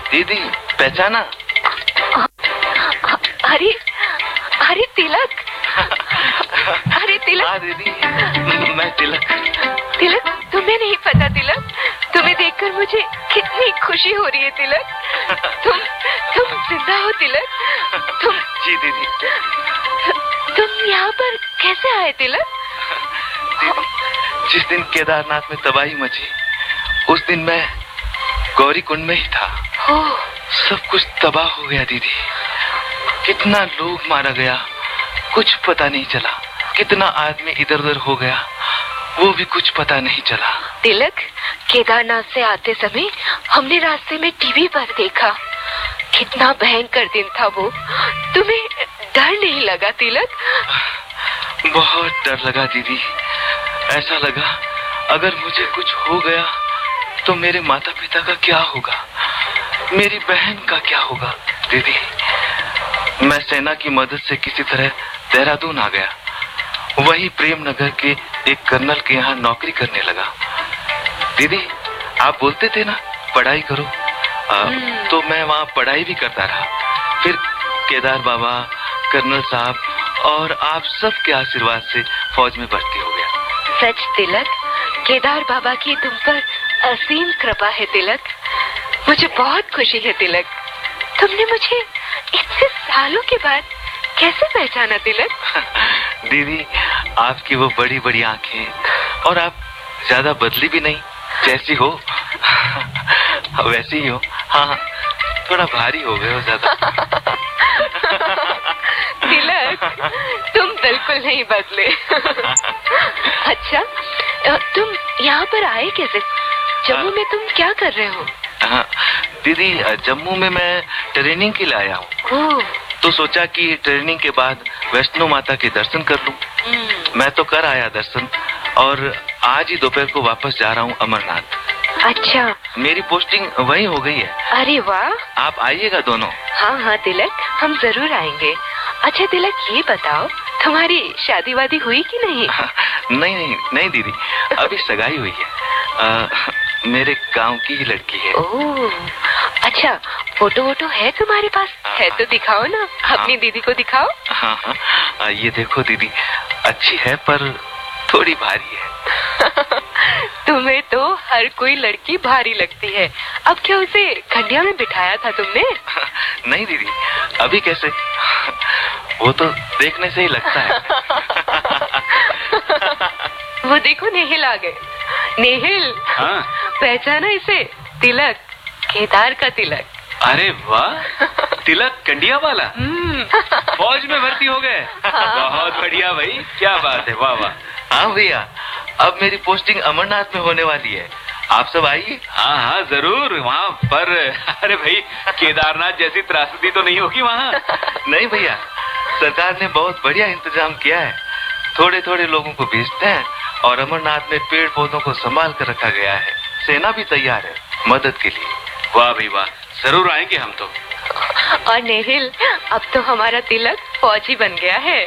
दीदी पहचाना? अरे अरे तिलक, अरे तिलक। हाँ दीदी, मैं तिलक। तिलक, तुम्हें नहीं पता तिलक, तुम्हें देखकर मुझे कितनी खुशी हो रही है तिलक। तुम जिंदा हो तिलक। तुम जी दीदी। तुम यहाँ पर कैसे आए तिलक? दीदी, जिस दिन केदारनाथ में तबाही मची, उस दिन मैं गौरी कुंड में ही था। सब कुछ तबाह हो गया दीदी। कितना लोग मारा गया, कुछ पता नहीं चला। कितना आदमी इधर उधर हो गया, वो भी कुछ पता नहीं चला। तिलक, केदारनाथ से आते समय हमने रास्ते में टीवी पर देखा, कितना भयंकर दिन था वो। तुम्हें डर नहीं लगा तिलक? बहुत डर लगा दीदी। ऐसा लगा अगर मुझे कुछ हो गया तो मेरे माता पिता का क्या होगा, मेरी बहन का क्या होगा। दीदी, मैं सेना की मदद से किसी तरह देहरादून आ गया। वही प्रेम नगर के एक कर्नल के यहाँ नौकरी करने लगा। दीदी, आप बोलते थे ना पढ़ाई करो, तो मैं वहाँ पढ़ाई भी करता रहा। फिर केदार बाबा, कर्नल साहब और आप सब के आशीर्वाद से फौज में भर्ती हो गया। सच तिलक, केदार बाबा की तुम पर असीम कृपा है तिलक। मुझे बहुत खुशी है तिलक। तुमने मुझे इतने सालों के बाद कैसे पहचाना तिलक? दीदी, आपकी वो बड़ी बड़ी आंखें, और आप ज्यादा बदली भी नहीं, जैसी हो वैसी ही हो। हाँ, थोड़ा भारी हो गए हो ज्यादा। तिलक, तुम बिल्कुल नहीं बदले। अच्छा, तुम यहाँ पर आए कैसे? जम्मू में तुम क्या कर रहे हो? दीदी, जम्मू में मैं ट्रेनिंग के लिए आया हूँ, तो सोचा कि ट्रेनिंग के बाद वैष्णो माता के दर्शन कर लूं। मैं तो कर आया दर्शन, और आज ही दोपहर को वापस जा रहा हूँ अमरनाथ। अच्छा, मेरी पोस्टिंग वहीं हो गई है। अरे वाह। आप आइएगा दोनों। हाँ हाँ तिलक, हम जरूर आएंगे। अच्छा तिलक, ये बताओ तुम्हारी शादी वादी हुई कि नहीं? नहीं दीदी, अभी सगाई हुई है। मेरे गांव की ही लड़की है। ओह, अच्छा, फोटो वोटो है तुम्हारे पास? है तो दिखाओ ना, अपनी दीदी को दिखाओ। हाँ, ये देखो दीदी, अच्छी है पर थोड़ी भारी है। तुम्हें तो हर कोई लड़की भारी लगती है। अब क्या उसे खंडिया में बिठाया था तुमने? नहीं दीदी, अभी कैसे, वो तो देखने से ही लगता है। वो देखो, नेहिल आ गए। नेहिल, हाँ? पहचाना इसे? तिलक, केदार का तिलक। अरे वाह, तिलक कंडिया वाला फौज में भर्ती हो गए। बहुत बढ़िया भाई, क्या बात है, वाह वाह। हाँ भैया, अब मेरी पोस्टिंग अमरनाथ में होने वाली है। आप सब आइए। हाँ जरूर, वहाँ पर। अरे भाई, केदारनाथ जैसी त्रासदी तो नहीं होगी वहाँ? नहीं भैया, सरकार ने बहुत बढ़िया इंतजाम किया है। थोड़े थोड़े लोगों को भेजते हैं, और अमरनाथ में पेड़ पौधों को संभाल कर रखा गया है। सेना भी तैयार है मदद के लिए। वाह भाई वाह, जरूर आएंगे हम तो। और नेहिल, अब तो हमारा तिलक फौजी बन गया है।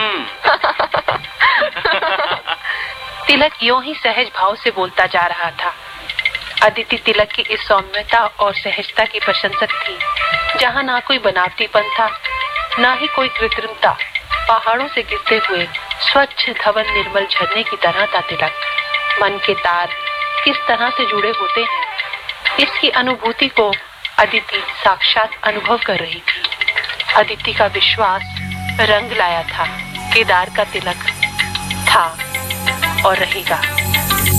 तिलक यूं ही सहज भाव से बोलता जा रहा था। अदिति तिलक की इस सौम्यता और सहजता की प्रशंसक थी, जहाँ ना कोई बनावटीपन था, ना ही कोई कृत्रिमता। पहाड़ों से गिरते हुए स्वच्छ धवन निर्मल झरने की तरह था तिलक। मन के तार किस तरह से जुड़े होते हैं, इसकी अनुभूति को अदिति साक्षात अनुभव कर रही थी। अदिति का विश्वास रंग लाया था। केदार का तिलक था और रहेगा।